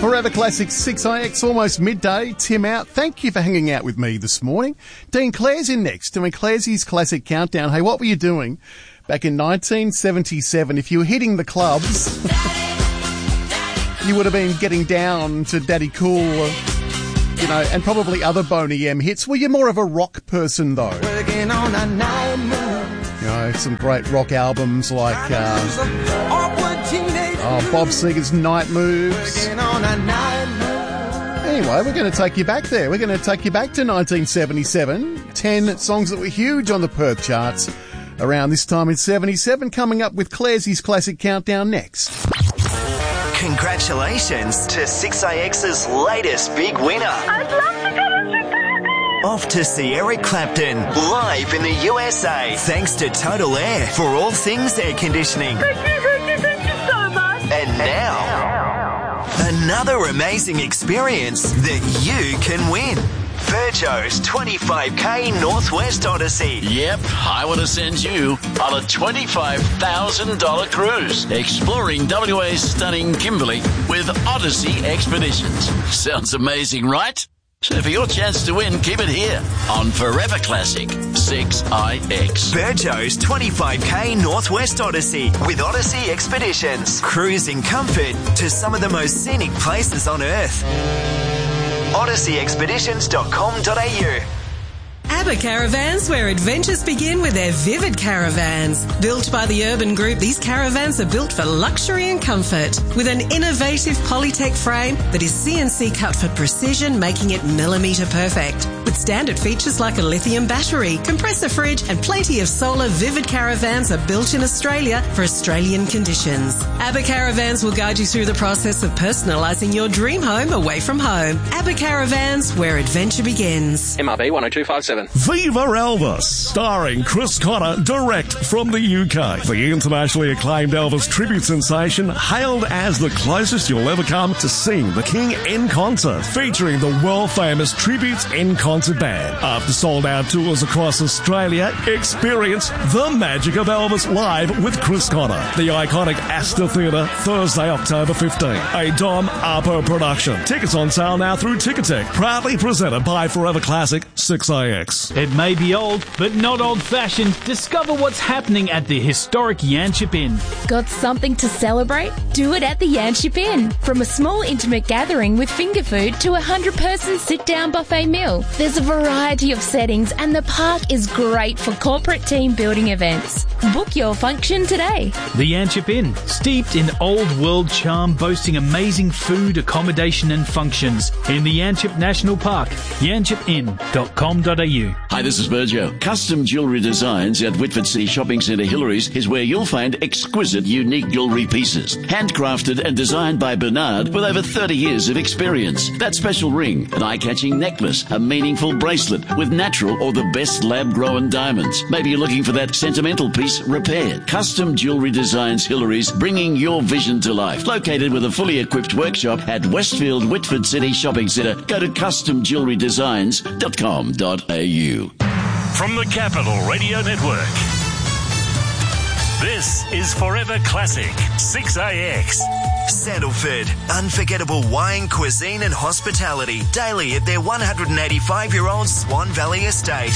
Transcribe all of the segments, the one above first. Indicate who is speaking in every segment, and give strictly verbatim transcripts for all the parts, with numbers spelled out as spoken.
Speaker 1: Forever Classic six I X, almost midday. Tim out. Thank you for hanging out with me this morning. Dean Clare's in next, doing Clare's Classic Countdown. Hey, what were you doing back in nineteen seventy-seven? If you were hitting the clubs, you would have been getting down to Daddy Cool, you know, and probably other Boney M hits. Were you more of a rock person, though? Working on a night move. You know, some great rock albums like uh, oh, Bob Seger's Night Moves. Anyway, we're going to take you back there. We're going to take you back to nineteen seventy-seven. Ten songs that were huge on the Perth charts around this time in seventy-seven. Coming up with Clare's Classic Countdown next.
Speaker 2: Congratulations to six I X's latest big winner.
Speaker 3: I'd love to go to Chicago.
Speaker 2: Off to see Eric Clapton live in the U S A. Thanks to Total Air for all things air conditioning.
Speaker 3: Thank you, thank you, thank you so much.
Speaker 2: And now, another amazing experience that you can win. Virgo's twenty-five K Northwest Odyssey.
Speaker 4: Yep, I want to send you on a twenty-five thousand dollars cruise, exploring W A's stunning Kimberley with Odyssey Expeditions. Sounds amazing, right? So for your chance to win, keep it here on Forever Classic six I X.
Speaker 2: Virgo's twenty-five K Northwest Odyssey with Odyssey Expeditions. Cruise in comfort to some of the most scenic places on Earth. odyssey expeditions dot com dot a u.
Speaker 5: ABBA Caravans, where adventures begin with their Vivid Caravans. Built by the Urban Group, these caravans are built for luxury and comfort. With an innovative Polytech frame that is C N C cut for precision, making it millimetre perfect. With standard features like a lithium battery, compressor fridge and plenty of solar, Vivid Caravans are built in Australia for Australian conditions. ABBA Caravans will guide you through the process of personalising your dream home away from home. ABBA Caravans, where adventure begins.
Speaker 6: M R B one oh two five seven.
Speaker 7: Viva Elvis, starring Chris Connor, direct from the U K. The internationally acclaimed Elvis tribute sensation, hailed as the closest you'll ever come to seeing the King in concert, featuring the world-famous Tributes in Concert Band. After sold-out tours across Australia, experience the magic of Elvis live with Chris Connor. The iconic Astor Theatre, Thursday, October fifteenth. A Dom Arpo production. Tickets on sale now through Ticketek. Proudly presented by Forever Classic six I X.
Speaker 8: It may be old, but not old-fashioned. Discover what's happening at the historic Yanchep Inn.
Speaker 9: Got something to celebrate? Do it at the Yanchep Inn. From a small intimate gathering with finger food to a hundred-person sit-down buffet meal, there's a variety of settings and the park is great for corporate team building events. Book your function today.
Speaker 8: The Yanchep Inn, steeped in old-world charm, boasting amazing food, accommodation and functions in the Yanchep National Park. yanchep inn dot com dot a u.
Speaker 4: Hi, this is Virgil. Custom Jewellery Designs at Whitford City Shopping Centre Hillary's is where you'll find exquisite, unique jewellery pieces. Handcrafted and designed by Bernard with over thirty years of experience. That special ring, an eye-catching necklace, a meaningful bracelet with natural or the best lab-grown diamonds. Maybe you're looking for that sentimental piece repaired. Custom Jewellery Designs Hillary's, bringing your vision to life. Located with a fully equipped workshop at Westfield Whitford City Shopping Centre. Go to custom jewellery designs dot com dot a u.
Speaker 10: From the Capital Radio Network, this is Forever Classic six I X.
Speaker 2: Sandalford, unforgettable wine, cuisine and hospitality daily at their one hundred eighty-five-year-old Swan Valley estate.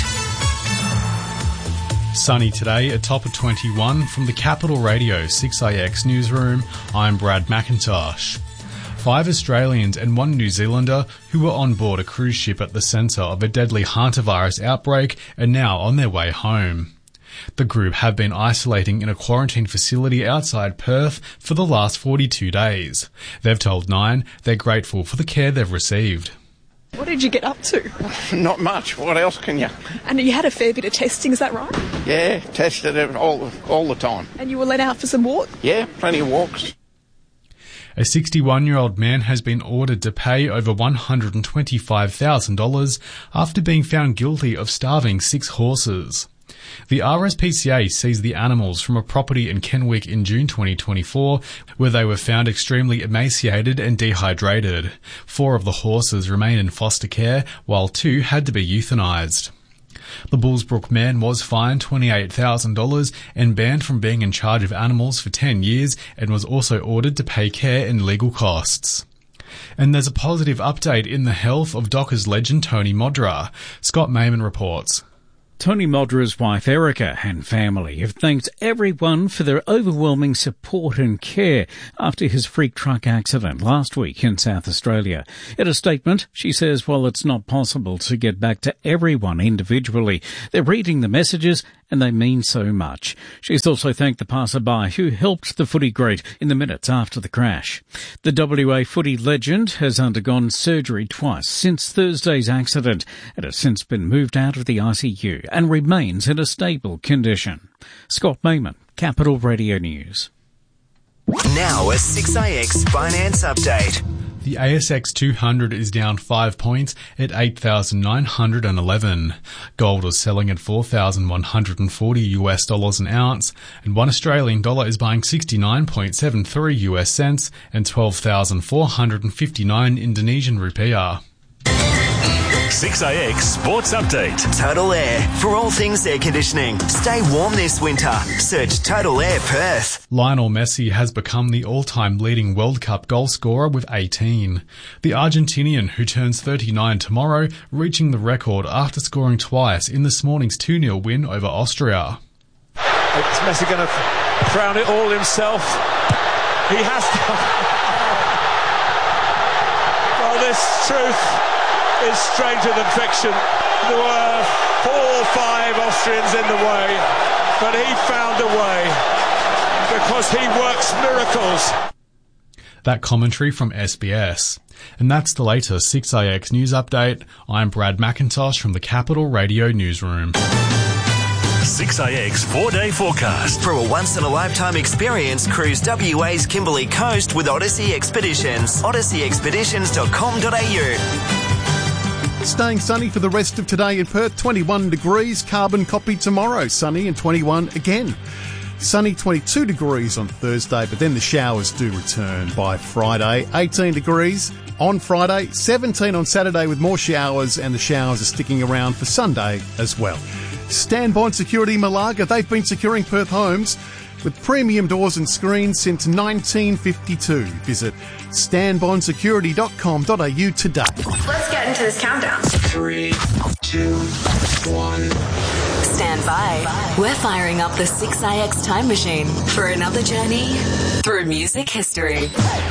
Speaker 11: Sunny today, a top of twenty-one. From the Capital Radio six I X newsroom, I'm Brad McIntosh. Five Australians and one New Zealander who were on board a cruise ship at the centre of a deadly hantavirus outbreak are now on their way home. The group have been isolating in a quarantine facility outside Perth for the last forty-two days. They've told Nine they're grateful for the care they've received.
Speaker 12: What did you get up to?
Speaker 13: Not much. What else can you?
Speaker 12: And you had a fair bit of testing, is that right?
Speaker 13: Yeah, tested it all, all the time.
Speaker 12: And you were let out for some walk?
Speaker 13: Yeah, plenty of walks.
Speaker 11: A sixty-one-year-old man has been ordered to pay over one hundred twenty-five thousand dollars after being found guilty of starving six horses. The R S P C A seized the animals from a property in Kenwick in June twenty twenty-four, where they were found extremely emaciated and dehydrated. Four of the horses remain in foster care, while two had to be euthanised. The Bullsbrook man was fined twenty-eight thousand dollars and banned from being in charge of animals for ten years and was also ordered to pay care and legal costs. And there's a positive update in the health of Dockers legend Tony Modra. Scott Mayman reports.
Speaker 6: Tony Modra's wife Erica and family have thanked everyone for their overwhelming support and care after his freak truck accident last week in South Australia. In a statement, she says while it's not possible to get back to everyone individually, they're reading the messages and they mean so much. She's also thanked the passerby who helped the footy great in the minutes after the crash. The W A footy legend has undergone surgery twice since Thursday's accident and has since been moved out of the I C U and remains in a stable condition. Scott Mayman, Capital Radio News.
Speaker 2: Now a six A X finance update.
Speaker 11: The A S X two hundred is down five points at eight thousand nine hundred eleven. Gold is selling at four thousand one hundred forty US dollars an ounce, and one Australian dollar is buying sixty-nine point seven three U S cents and twelve thousand four hundred fifty-nine Indonesian rupiah.
Speaker 10: six A X Sports Update.
Speaker 2: Total Air. For all things air conditioning. Stay warm this winter. Search Total Air Perth.
Speaker 11: Lionel Messi has become the all-time leading World Cup goal scorer with eighteen. The Argentinian, who turns thirty-nine tomorrow, reaching the record after scoring twice in this morning's two nil win over Austria.
Speaker 14: Is Messi going to crown it all himself? He has to. Oh, this truth is stranger than fiction. There were four or five Austrians in the way, but he found a way because he works miracles.
Speaker 11: That commentary from S B S. And that's the latest six A X news update. I'm Brad McIntosh from the Capital Radio Newsroom.
Speaker 10: six A X four-day forecast.
Speaker 2: For a once-in-a-lifetime experience, cruise W A's Kimberley Coast with Odyssey Expeditions. odyssey expeditions dot com dot a u.
Speaker 1: Staying sunny for the rest of today in Perth, twenty-one degrees. Carbon copy tomorrow, sunny and twenty-one again. Sunny, twenty-two degrees on Thursday, but then the showers do return by Friday. eighteen degrees on Friday, seventeen on Saturday with more showers, and the showers are sticking around for Sunday as well. Standbond Security Malaga, they've been securing Perth homes with premium doors and screens since nineteen fifty-two. Visit stand bond security dot com dot a u today.
Speaker 15: Let's get into this countdown.
Speaker 16: Three, two, one.
Speaker 15: Stand by. We're firing up the six A X time machine for another journey through music history.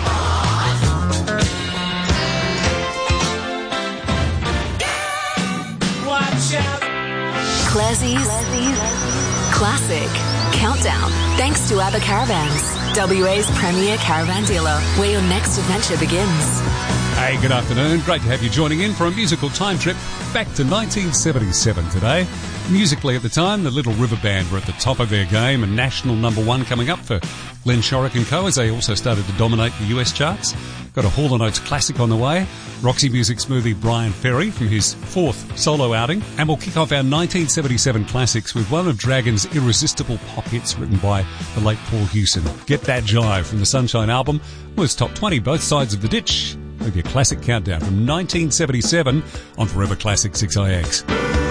Speaker 15: Watch out. Classie's Classic Countdown. Thanks to ABBA Caravans, W A's premier caravan dealer, where your next adventure begins.
Speaker 17: Hey, good afternoon. Great to have you joining in for a musical time trip back to nineteen seventy-seven today. Musically at the time, the Little River Band were at the top of their game and national number one coming up for Glenn Shorrock and co as they also started to dominate the U S charts. Got a Hall and Oates classic on the way. Roxy Music smoothie Brian Ferry from his fourth solo outing. And we'll kick off our nineteen seventy-seven classics with one of Dragon's irresistible pop hits written by the late Paul Hewson. Get That Jive from the Sunshine album was top twenty both sides of the ditch with your classic countdown from nineteen seventy-seven on Forever Classic six A X.